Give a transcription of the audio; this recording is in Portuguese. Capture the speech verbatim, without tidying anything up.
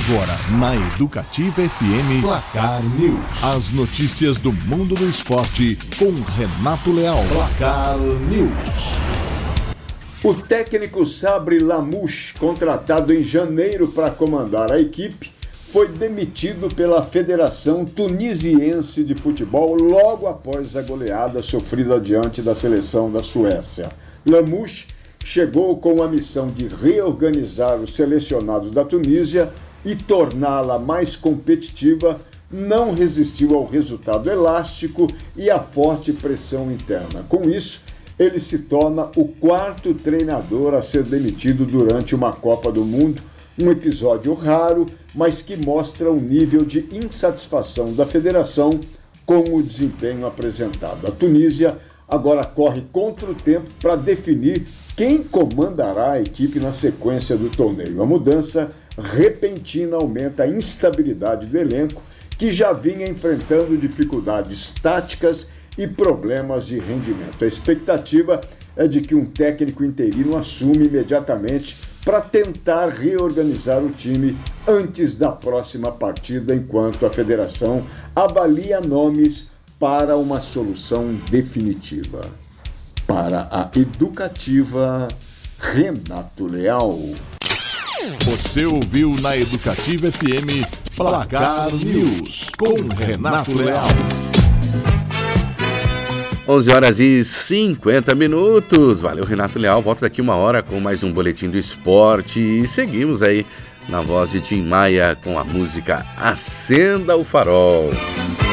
Agora, na Educativa F M, Placar News. As notícias do mundo do esporte com Renato Leal. Placar News. O técnico Sabri Lamouche, contratado em janeiro para comandar a equipe, foi demitido pela Federação Tunisiense de Futebol logo após a goleada sofrida diante da seleção da Suécia. Lamouche chegou com a missão de reorganizar os selecionados da Tunísia e torná-la mais competitiva, não resistiu ao resultado elástico e à forte pressão interna. Com isso, ele se torna o quarto treinador a ser demitido durante uma Copa do Mundo, um episódio raro, mas que mostra o nível de insatisfação da federação com o desempenho apresentado. A Tunísia agora corre contra o tempo para definir quem comandará a equipe na sequência do torneio. A mudança repentina aumenta a instabilidade do elenco, que já vinha enfrentando dificuldades táticas e problemas de rendimento. A expectativa é de que um técnico interino assume imediatamente para tentar reorganizar o time antes da próxima partida, enquanto a federação avalia nomes para uma solução definitiva. Para a Educativa, Renato Leal. Você ouviu na Educativa F M Placar News com Renato Leal. onze horas e cinquenta minutos. Valeu, Renato Leal. Volto daqui uma hora com mais um Boletim do Esporte. E seguimos aí na voz de Tim Maia com a música Acenda o Farol.